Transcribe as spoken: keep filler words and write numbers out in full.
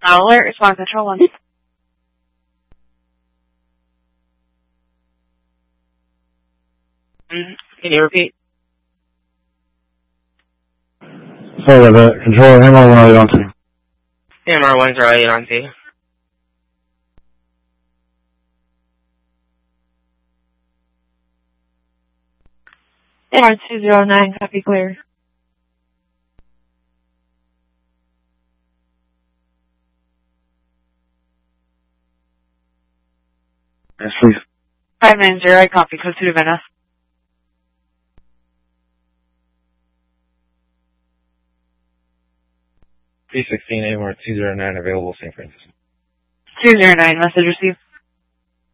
Alert, respond control one. Mm, Can you repeat? Sorry about that. Control, M R one, are you on to? M R one zero eight on T. M R two zero nine, copy clear. Yes, please. five nine zero, copy, code to Venice. three sixteen, A M R two zero nine, available, Saint Francis. two zero nine, message received.